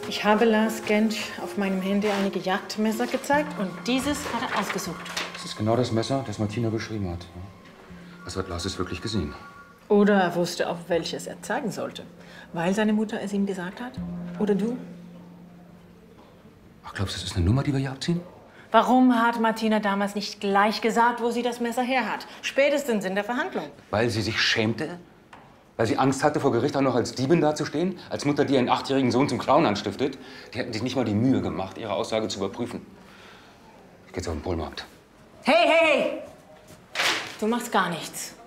Ich habe Lars Gensch auf meinem Handy einige Jagdmesser gezeigt und dieses hat er ausgesucht. Das ist genau das Messer, das Martina beschrieben hat. Das hat Lars es wirklich gesehen. Oder er wusste, auf welches er zeigen sollte, weil seine Mutter es ihm gesagt hat. Oder du? Ach, glaubst du, das ist eine Nummer, die wir hier abziehen? Warum hat Martina damals nicht gleich gesagt, wo sie das Messer her hat? Spätestens in der Verhandlung. Weil sie sich schämte? Weil sie Angst hatte, vor Gericht auch noch als Diebin dazustehen? Als Mutter, die einen 8-jährigen Sohn zum Clown anstiftet? Die hätten sich nicht mal die Mühe gemacht, ihre Aussage zu überprüfen. Ich gehe jetzt auf den Pohlmarkt. Hey, hey, hey! Du machst gar nichts.